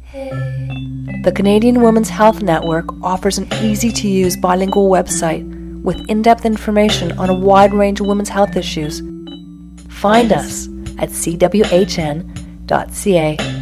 The Canadian Women's Health Network offers an easy-to-use bilingual website with in-depth information on a wide range of women's health issues. Find us at cwhn.ca.